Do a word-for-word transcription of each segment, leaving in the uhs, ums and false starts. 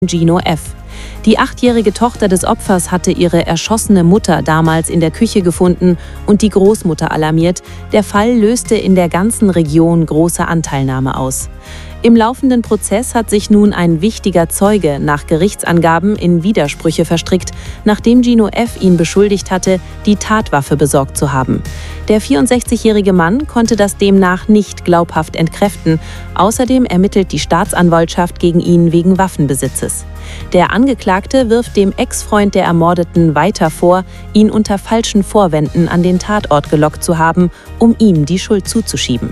Gino F. Die achtjährige Tochter des Opfers hatte ihre erschossene Mutter damals in der Küche gefunden und die Großmutter alarmiert. Der Fall löste in der ganzen Region große Anteilnahme aus. Im laufenden Prozess hat sich nun ein wichtiger Zeuge nach Gerichtsangaben in Widersprüche verstrickt, nachdem Gino F. ihn beschuldigt hatte, die Tatwaffe besorgt zu haben. Der vierundsechzigjährige Mann konnte das demnach nicht glaubhaft entkräften. Außerdem ermittelt die Staatsanwaltschaft gegen ihn wegen Waffenbesitzes. Der Angeklagte wirft dem Ex-Freund der Ermordeten weiter vor, ihn unter falschen Vorwänden an den Tatort gelockt zu haben, um ihm die Schuld zuzuschieben.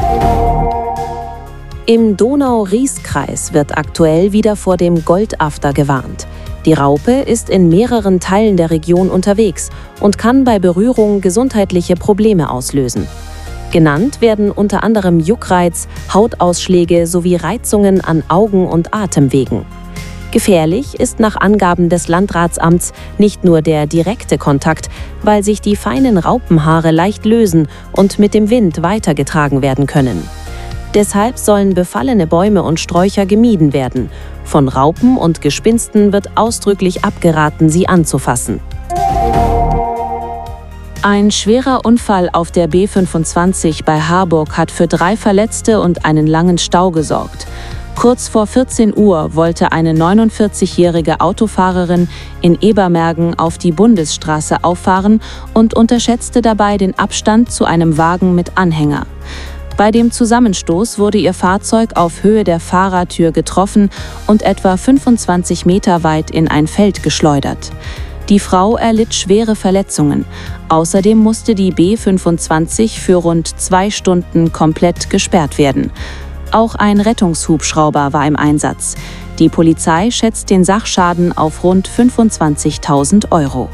Im Donau-Ries-Kreis wird aktuell wieder vor dem Goldafter gewarnt. Die Raupe ist in mehreren Teilen der Region unterwegs und kann bei Berührung gesundheitliche Probleme auslösen. Genannt werden unter anderem Juckreiz, Hautausschläge sowie Reizungen an Augen- und Atemwegen. Gefährlich ist nach Angaben des Landratsamts nicht nur der direkte Kontakt, weil sich die feinen Raupenhaare leicht lösen und mit dem Wind weitergetragen werden können. Deshalb sollen befallene Bäume und Sträucher gemieden werden. Von Raupen und Gespinsten wird ausdrücklich abgeraten, sie anzufassen. Ein schwerer Unfall auf der B fünfundzwanzig bei Harburg hat für drei Verletzte und einen langen Stau gesorgt. Kurz vor vierzehn Uhr wollte eine neunundvierzigjährige Autofahrerin in Ebermergen auf die Bundesstraße auffahren und unterschätzte dabei den Abstand zu einem Wagen mit Anhänger. Bei dem Zusammenstoß wurde ihr Fahrzeug auf Höhe der Fahrertür getroffen und etwa fünfundzwanzig Meter weit in ein Feld geschleudert. Die Frau erlitt schwere Verletzungen. Außerdem musste die B fünfundzwanzig für rund zwei Stunden komplett gesperrt werden. Auch ein Rettungshubschrauber war im Einsatz. Die Polizei schätzt den Sachschaden auf rund fünfundzwanzigtausend Euro.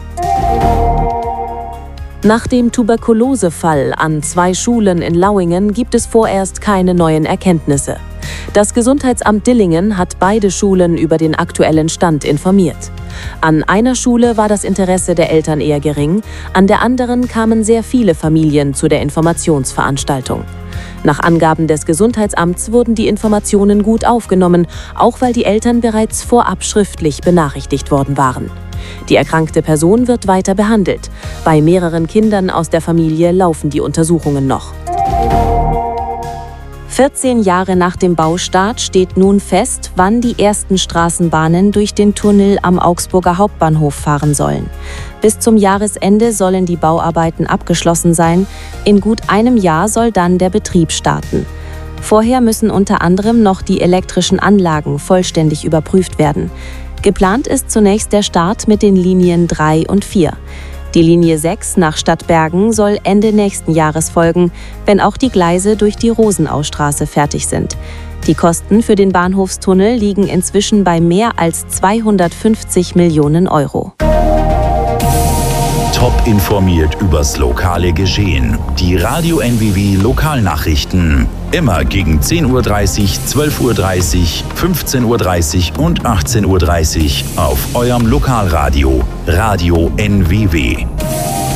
Nach dem Tuberkulosefall an zwei Schulen in Lauingen gibt es vorerst keine neuen Erkenntnisse. Das Gesundheitsamt Dillingen hat beide Schulen über den aktuellen Stand informiert. An einer Schule war das Interesse der Eltern eher gering, an der anderen kamen sehr viele Familien zu der Informationsveranstaltung. Nach Angaben des Gesundheitsamts wurden die Informationen gut aufgenommen, auch weil die Eltern bereits vorab schriftlich benachrichtigt worden waren. Die erkrankte Person wird weiter behandelt. Bei mehreren Kindern aus der Familie laufen die Untersuchungen noch. vierzehn Jahre nach dem Baustart steht nun fest, wann die ersten Straßenbahnen durch den Tunnel am Augsburger Hauptbahnhof fahren sollen. Bis zum Jahresende sollen die Bauarbeiten abgeschlossen sein. In gut einem Jahr soll dann der Betrieb starten. Vorher müssen unter anderem noch die elektrischen Anlagen vollständig überprüft werden. Geplant ist zunächst der Start mit den Linien drei und vier. Die Linie sechs nach Stadtbergen soll Ende nächsten Jahres folgen, wenn auch die Gleise durch die Rosenaustraße fertig sind. Die Kosten für den Bahnhofstunnel liegen inzwischen bei mehr als zweihundertfünfzig Millionen Euro. Top informiert übers lokale Geschehen. Die Radio N W W Lokalnachrichten. Immer gegen zehn Uhr dreißig, zwölf Uhr dreißig, fünfzehn Uhr dreißig und achtzehn Uhr dreißig auf eurem Lokalradio. Radio N W W.